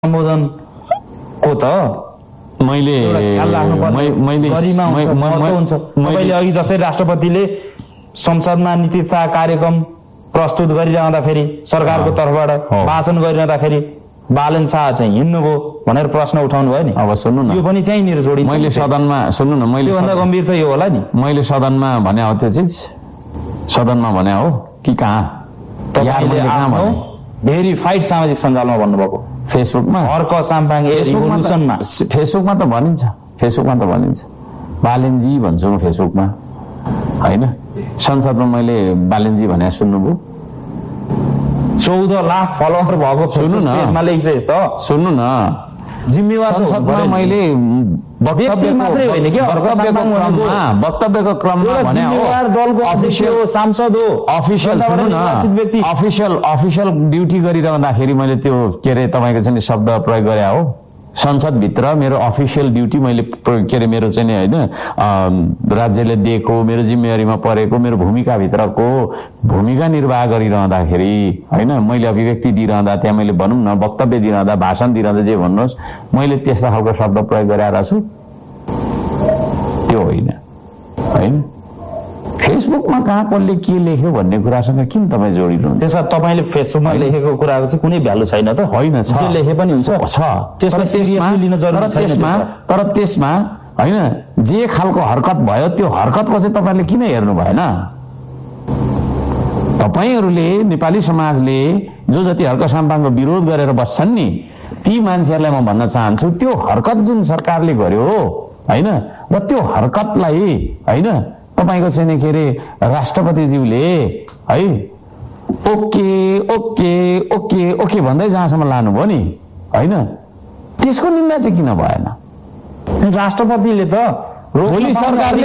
सम्बोधनको त मैले तपाईँले अघि जसरी राष्ट्रपतिले संसदमा नीति तथा कार्यक्रम प्रस्तुत गरिरहँदाखेरि सरकारको तर्फबाट वाचन गरिरहँदाखेरि बालन शाह चाहिँ हिँड्नुभयो भनेर प्रश्न उठाउनु भयो नि। अब सुन्नु न, यो पनि त्यहीँनिर जोडिन्छ। मैले सदनमा सुन्नु न, मैले त्योभन्दा गम्भीर त यो होला नि। मैले सदनमा भने हो, त्यो चिज सदनमा भने हो कि कहाँ? भेरिफाइड सामाजिक सञ्जालमा भन्नुभएको, फेसबुकमा अर्क साम्पाङ रिभोल्युसनमा। फेसबुकमा त भनिन्छ, फेसबुकमा त भनिन्छ, बालेनजी भन्छु म फेसबुकमा, होइन? संसदमा मैले बालेनजी भने सुन्नुभयो? 14 लाख फलोअर भएको सुन्नु न, सुन्नु न, जिम्मेवार संसदमा मैले वक्तव्यको क्रममा भने दलको अध्यक्ष हो, सांसद हो, अफिसियल ड्युटी गरिरहँदाखेरि मैले त्यो के अरे तपाईँको चाहिँ शब्द प्रयोग गरे हो। संसदभित्र मेरो अफिसियल ड्युटी मैले के अरे मेरो चाहिँ होइन राज्यले दिएको मेरो जिम्मेवारीमा परेको मेरो भूमिकाभित्रको भूमिका निर्वाह गरिरहँदाखेरि होइन, मैले अभिव्यक्ति दिइरहँदा त्यहाँ मैले भनौँ न वक्तव्य दिइरहँदा भाषण दिइरहँदा जे भन्नुहोस् मैले त्यस्ता खालको शब्द प्रयोग गरेर छु, त्यो होइन। होइन, फेसबुकमा कहाँ कसले के लेख्यो भन्ने कुरासँग किन तपाईँ जोडिनुहुन्छ? त्यसमा तपाईँले फेसबुकमा लेखेको कुराको चाहिँ कुनै भ्यालु छैन त? होइन, जे लेखे पनि हुन्छ, तर त्यसमा होइन जे खालको हरकत भयो त्यो हरकतको चाहिँ तपाईँले किन हेर्नु भएन? तपाईँहरूले नेपाली समाजले जो जति हर्क साम्पाङको विरोध गरेर बस्छन् नि ती मान्छेहरूलाई म भन्न चाहन्छु, त्यो हरकत जुन सरकारले गर्यो होइन, र त्यो हरकतलाई होइन तपाईँको चाहिँ के अरे राष्ट्रपतिज्यूले है ओके ओके ओके ओके भन्दै जहाँसम्म लानुभयो नि होइन, त्यसको निन्दा चाहिँ किन भएन? राष्ट्रपतिले त भोलि सरकारले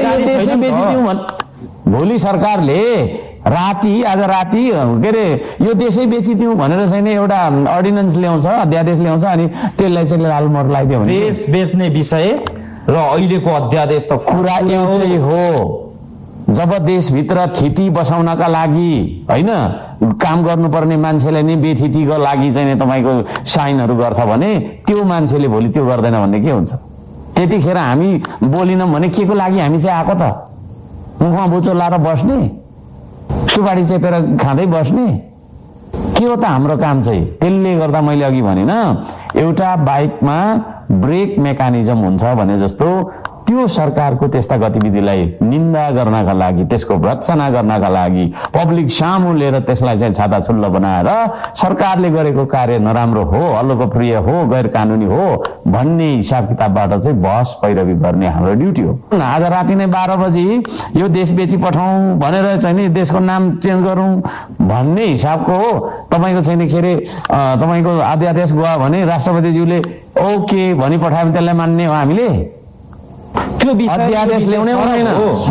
भोलि सरकारले आज राति के अरे यो देशै बेचिदिउँ भनेर चाहिँ एउटा अर्डिनेन्स ल्याउँछ, अध्यादेश ल्याउँछ अनि त्यसलाई चाहिँ लालमोहर लगाइदियो भने देश बेच्ने विषय र अहिलेको अध्यादेश त कुरा एउटै हो। जब देशभित्र थिति बसाउनका लागि होइन काम गर्नुपर्ने मान्छेलाई नै बेथितिको लागि चाहिँ तपाईँको साइनहरू गर्छ भने त्यो मान्छेले भोलि त्यो गर्दैन भन्ने के हुन्छ? त्यतिखेर हामी बोलिनौँ भने के को लागि हामी चाहिँ आएको त? मुखमा बुचो लाएर बस्ने, सुपारी चेपेर खाँदै बस्ने के हो त हाम्रो काम चाहिँ? त्यसले गर्दा मैले अघि भनेन एउटा बाइकमा ब्रेक मेकानिजम हुन्छ भने जस्तो त्यो सरकारको त्यस्ता गतिविधिलाई निन्दा गर्नका लागि, त्यसको भर्त्सना गर्नका लागि पब्लिक सामु लिएर त्यसलाई चाहिँ छाताछुल्लो बनाएर सरकारले गरेको कार्य नराम्रो हो, अलोकप्रिय हो, गैर कानुनी हो भन्ने हिसाब किताबबाट चाहिँ बहस पैरवी गर्ने हाम्रो ड्युटी हो। आज राति नै 12 बजी यो देश बेची पठाउँ भनेर चाहिँ नि देशको नाम चेन्ज गरौँ भन्ने हिसाबको हो। तपाईँको चाहिँ के अरे तपाईँको अध्यादेश गयो भने राष्ट्रपतिज्यूले ओके भनी पठायो भने त्यसलाई मान्ने हो हामीले? त्यो अध्यादेश ल्याउने हुँदैन,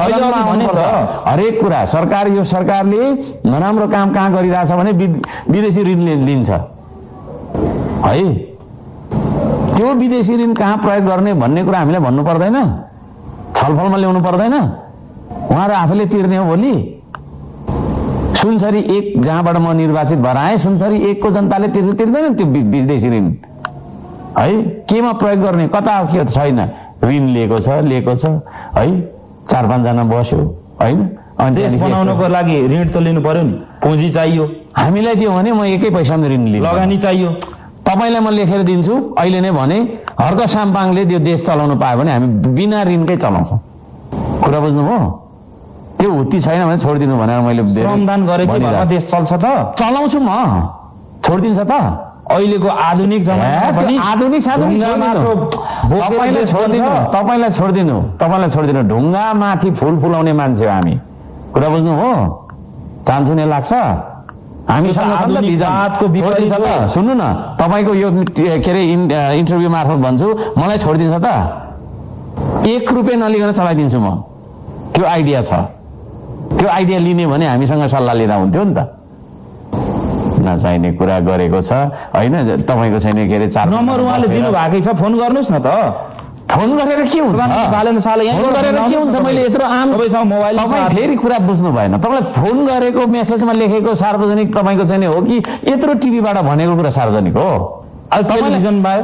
हरेक कुरा सरकार, यो सरकारले नराम्रो काम कहाँ गरिरहेछ भने विदेशी ऋण लिन्छ है, त्यो विदेशी ऋण कहाँ प्रयोग गर्ने भन्ने कुरा हामीले भन्नु पर्दैन, छलफलमा ल्याउनु पर्दैन, उहाँहरू आफैले तिर्ने हो। भोलि सुनसरी 1 जहाँबाट म निर्वाचित भएर आएँ, सुनसरी 1 को जनताले तिर्दैन त्यो विदेशी ऋण है, केमा प्रयोग गर्ने कता के छैन, ऋण लिएको छ है, 4-5 जना बस्यो होइन, अनि देश बनाउनको लागि ऋण त लिनु पर्यो नि, पुँजी चाहियो। हामीलाई दियो भने म एकै पैसामा ऋण लिन्छु, लगानी चाहियो। तपाईँलाई म लेखेर दिन्छु अहिले नै भने हर्क साम्पाङले त्यो देश चलाउनु पायो भने हामी बिना ऋणकै चलाउँछौँ। कुरा बुझ्नुभयो? त्यो हुत्ती छैन भने छोडिदिनु भनेर मैले श्रमदान गरेको देश चल्छ त? चलाउँछु म, छोडिदिन्छ त? अहिलेको आधुनिक जमानामा पनि आधुनिक तपाईँलाई छोडिदिनु ढुङ्गा माथि फुल फुलाउने मान्छे हो हामी। कुरा बुझ्नु हो? चान्सु नै लाग्छ हामीसँग? सुन्नु न, तपाईँको यो के अरे इन्टरभ्यू मार्फत भन्छु, मलाई छोडिदिन्छ त? 1 रुपियाँ नलिकन चलाइदिन्छु म। त्यो आइडिया छ, त्यो आइडिया लिने भने हामीसँग सल्लाह लिँदा हुन्थ्यो नि त। नचाहिने कुरा गरेको छ होइन, तपाईँको छैन के अरे 4 नम्बर उहाँले दिनु भएकै छ, फोन गर्नुहोस् न त। फोन गरेर के हुन्छ? फोन गरेर के हुन्छ? मैले यत्रो आम मोबाइल, तपाईँ फेरि कुरा बुझ्नु भएन। तपाईँलाई फोन गरेको मेसेजमा लेखेको सार्वजनिक तपाईँको चाहिँ हो कि यत्रो टिभीबाट भनेको कुरा सार्वजनिक हो? टेलिभिजन भयो